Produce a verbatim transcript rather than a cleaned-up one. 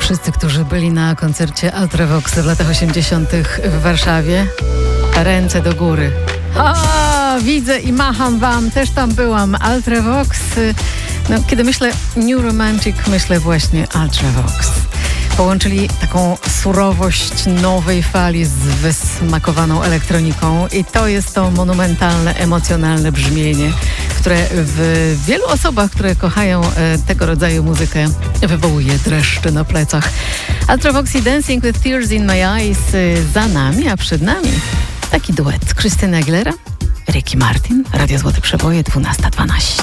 Wszyscy, którzy byli na koncercie Ultravox w latach osiemdziesiątych w Warszawie, ręce do góry. O, widzę i macham wam, też tam byłam. Ultravox. No, kiedy myślę New Romantic, myślę właśnie Ultravox. Połączyli taką surowość nowej fali z wysmakowaną elektroniką i to jest to monumentalne, emocjonalne brzmienie, które w wielu osobach, które kochają tego rodzaju muzykę, wywołuje dreszcze na plecach. Ultravox i Dancing with Tears in My Eyes za nami, a przed nami taki duet Krystyna Aguilera, Ricky Martin, Radio Złote Przeboje, dwunasta dwanaście.